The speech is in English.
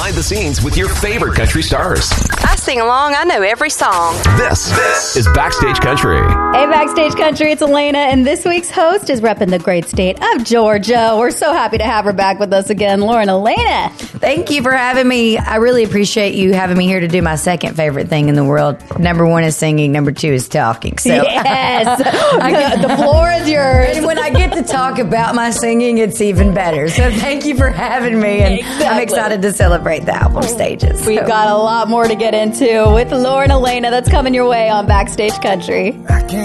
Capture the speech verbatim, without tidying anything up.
behind the scenes with your favorite country stars. I sing along. I know every song. This, this is Backstage Country. Hey, Backstage Country, it's Elena, and this week's host is repping the great state of Georgia. We're so happy to have her back with us again, Lauren Elena. Thank you for having me. I really appreciate you having me here to do my second favorite thing in the world. Number one is singing. Number two is talking. So yes, the, the floor is yours. And when I get to talk about my singing, it's even better. So thank you for having me, and exactly. I'm excited to celebrate the album stages. We've so. got a lot more to get into with Lauren Elena. That's coming your way on Backstage Country. I can't